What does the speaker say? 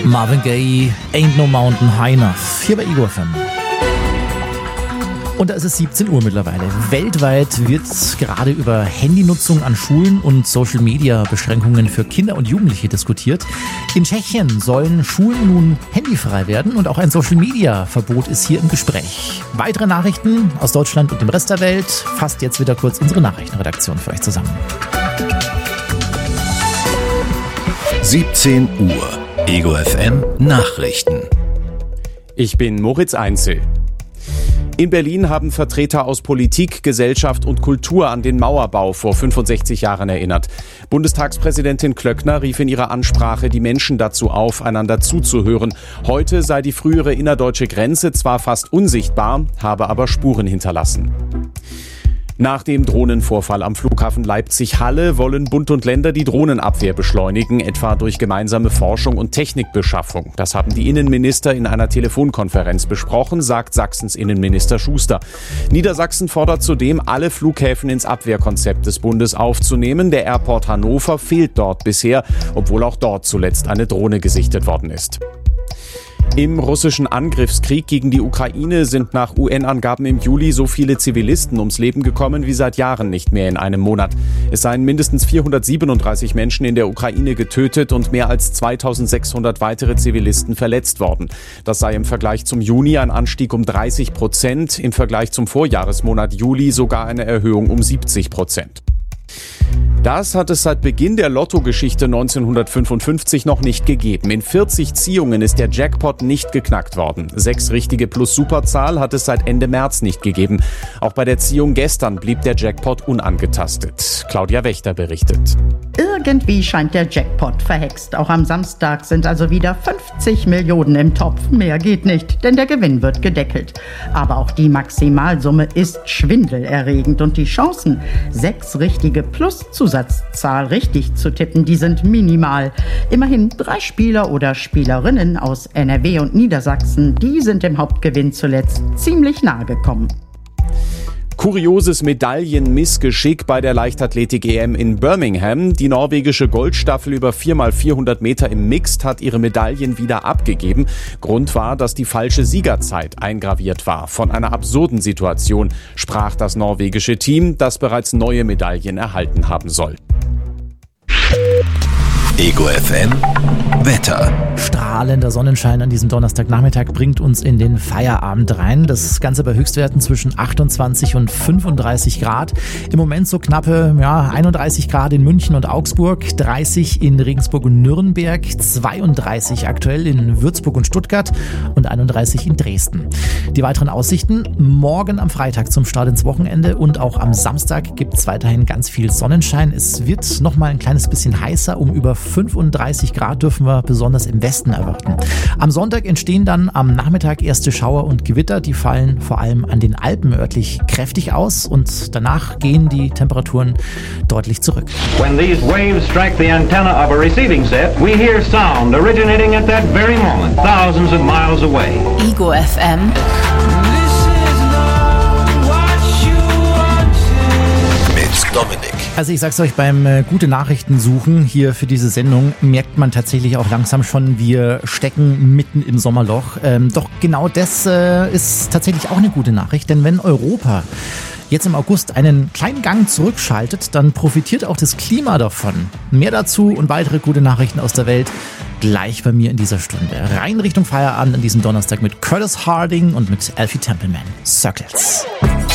Marvin Gaye, Ain't No Mountain High Enough, hier bei Ego FM. Und da ist es 17 Uhr mittlerweile. Weltweit wird gerade über Handynutzung an Schulen und Social-Media-Beschränkungen für Kinder und Jugendliche diskutiert. In Tschechien sollen Schulen nun handyfrei werden und auch ein Social-Media-Verbot ist hier im Gespräch. Weitere Nachrichten aus Deutschland und dem Rest der Welt fasst jetzt wieder kurz unsere Nachrichtenredaktion für euch zusammen. 17 Uhr. Ego FM Nachrichten. Ich bin Moritz Einzel. In Berlin haben Vertreter aus Politik, Gesellschaft und Kultur an den Mauerbau vor 65 Jahren erinnert. Bundestagspräsidentin Klöckner rief in ihrer Ansprache die Menschen dazu auf, einander zuzuhören. Heute sei die frühere innerdeutsche Grenze zwar fast unsichtbar, habe aber Spuren hinterlassen. Nach dem Drohnenvorfall am Flughafen Leipzig-Halle wollen Bund und Länder die Drohnenabwehr beschleunigen, etwa durch gemeinsame Forschung und Technikbeschaffung. Das haben die Innenminister in einer Telefonkonferenz besprochen, sagt Sachsens Innenminister Schuster. Niedersachsen fordert zudem, alle Flughäfen ins Abwehrkonzept des Bundes aufzunehmen. Der Airport Hannover fehlt dort bisher, obwohl auch dort zuletzt eine Drohne gesichtet worden ist. Im russischen Angriffskrieg gegen die Ukraine sind nach UN-Angaben im Juli so viele Zivilisten ums Leben gekommen wie seit Jahren nicht mehr in einem Monat. Es seien mindestens 437 Menschen in der Ukraine getötet und mehr als 2600 weitere Zivilisten verletzt worden. Das sei im Vergleich zum Juni ein Anstieg um 30%, im Vergleich zum Vorjahresmonat Juli sogar eine Erhöhung um 70%. Das hat es seit Beginn der Lotto-Geschichte 1955 noch nicht gegeben. In 40 Ziehungen ist der Jackpot nicht geknackt worden. 6 richtige plus Superzahl hat es seit Ende März nicht gegeben. Auch bei der Ziehung gestern blieb der Jackpot unangetastet. Claudia Wächter berichtet. Irgendwie scheint der Jackpot verhext. Auch am Samstag sind also wieder 50 Millionen im Topf. Mehr geht nicht, denn der Gewinn wird gedeckelt. Aber auch die Maximalsumme ist schwindelerregend und die Chancen, 6 richtige plus Zusatzzahl richtig zu tippen, die sind minimal. Immerhin 3 Spieler oder Spielerinnen aus NRW und Niedersachsen, die sind dem Hauptgewinn zuletzt ziemlich nahe gekommen. Kurioses Medaillenmissgeschick bei der Leichtathletik-EM in Birmingham. Die norwegische Goldstaffel über 4x400 Meter im Mixed hat ihre Medaillen wieder abgegeben. Grund war, dass die falsche Siegerzeit eingraviert war. Von einer absurden Situation sprach das norwegische Team, das bereits neue Medaillen erhalten haben soll. Ego FM Wetter. Strahlender Sonnenschein an diesem Donnerstagnachmittag bringt uns in den Feierabend rein. Das Ganze bei Höchstwerten zwischen 28 und 35 Grad. Im Moment so knappe 31 Grad in München und Augsburg, 30 in Regensburg und Nürnberg, 32 aktuell in Würzburg und Stuttgart und 31 in Dresden. Die weiteren Aussichten: morgen am Freitag zum Start ins Wochenende und auch am Samstag gibt es weiterhin ganz viel Sonnenschein. Es wird nochmal ein kleines bisschen heißer, um über 35 Grad dürfen wir besonders im Westen erwarten. Am Sonntag entstehen dann am Nachmittag erste Schauer und Gewitter. Die fallen vor allem an den Alpen örtlich kräftig aus und danach gehen die Temperaturen deutlich zurück. When these waves strike the antenna of a receiving set, we hear sound originating at that very moment, thousands of miles away. Ego FM. Mit Dominik. Also ich sag's euch, beim gute Nachrichten suchen hier für diese Sendung merkt man tatsächlich auch langsam schon, wir stecken mitten im Sommerloch. Doch genau das ist tatsächlich auch eine gute Nachricht, denn wenn Europa jetzt im August einen kleinen Gang zurückschaltet, dann profitiert auch das Klima davon. Mehr dazu und weitere gute Nachrichten aus der Welt gleich bei mir in dieser Stunde. Rein Richtung Feierabend an diesem Donnerstag mit Curtis Harding und mit Alfie Templeman. Circles.